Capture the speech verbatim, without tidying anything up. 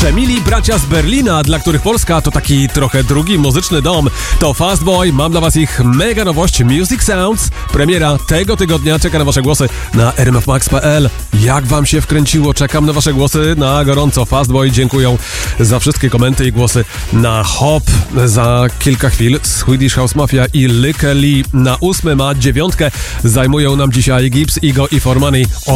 pierwsze, mili bracia z Berlina, dla których Polska to taki trochę drugi muzyczny dom. To Fastboy, mam dla was ich mega nowość Music Sounds. Premiera tego tygodnia, czeka na wasze głosy na r m f max kropka p l. Jak wam się wkręciło? Czekam na wasze głosy na gorąco. Fastboy dziękują za wszystkie komenty i głosy na Hop. Za kilka chwil Swedish House Mafia i Lykke Li na ósmym, a dziewiątkę zajmują nam dzisiaj Gibbs, Igo i For Money.